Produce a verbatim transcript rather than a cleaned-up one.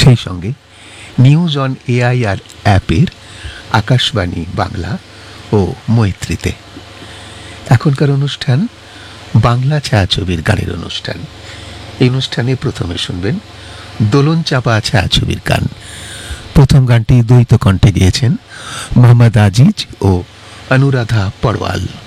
সেই সঙ্গে news on AI আর অ্যাপের আকাশবাণী বাংলা ও মৈত্রীতে। এখনকার অনুষ্ঠান বাংলা ছায়াছবির গানের অনুষ্ঠান। এই অনুষ্ঠানে প্রথমে শুনবেন দোলন চাপা ছায়াছবির গান। প্রথম গানটি দ্বৈত কণ্ঠে গেয়েছেন মোহাম্মদ আজিজ ও অনুরাধা পড়ওয়াল।